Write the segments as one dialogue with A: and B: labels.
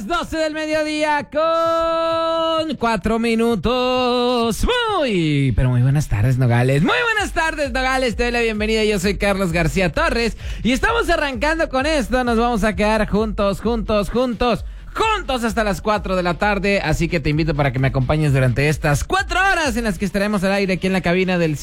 A: las 12 del mediodía con 4 minutos. Muy buenas tardes, Nogales. Muy buenas tardes, Nogales. Te doy la bienvenida. Yo soy Carlos García Torres y estamos arrancando con esto. Nos vamos a quedar juntos hasta las 4 de la tarde, así que te invito para que me acompañes durante estas 4 horas en las que estaremos al aire aquí en la cabina del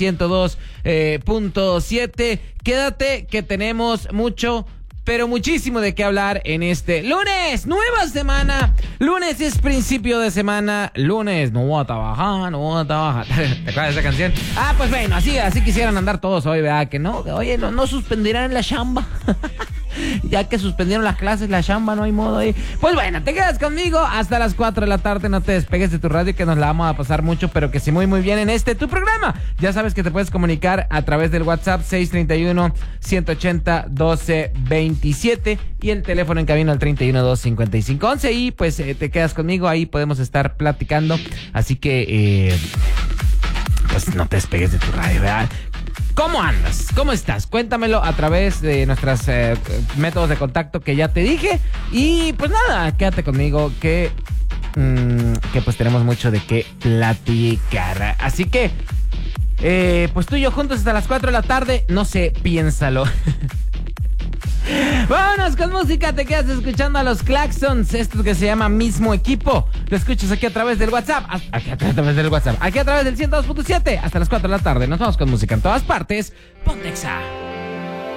A: 102.7. Quédate que tenemos mucho, pero muchísimo de qué hablar en este lunes, nueva semana. Lunes es principio de semana. Lunes, no voy a trabajar. ¿Te acuerdas de esa canción? Ah, pues bueno, así quisieran andar todos hoy, ¿verdad? Que no, oye, no suspendirán la chamba. Ya que suspendieron las clases, la chamba, no hay modo ahí. Pues bueno, te quedas conmigo hasta las 4 de la tarde. No te despegues de tu radio, que nos la vamos a pasar mucho, pero que sí muy bien en tu programa. Ya sabes que te puedes comunicar a través del WhatsApp 631-180-1227 y el teléfono en cabina al 31-255-11. Y pues te quedas conmigo, ahí podemos estar platicando. Así que pues no te despegues de tu radio, ¿verdad? ¿Cómo andas? ¿Cómo estás? Cuéntamelo a través de nuestros métodos de contacto que ya te dije. Y pues nada, quédate conmigo que pues tenemos mucho de qué platicar. Así que, pues tú y yo juntos hasta las 4 de la tarde. No sé, piénsalo. Vámonos con música, te quedas escuchando a los Claxons, esto que se llama Mismo Equipo. Lo escuchas aquí a través del WhatsApp, aquí a través del 102.7, hasta las 4 de la tarde. Nos vamos con música en todas partes. Ponte Exa.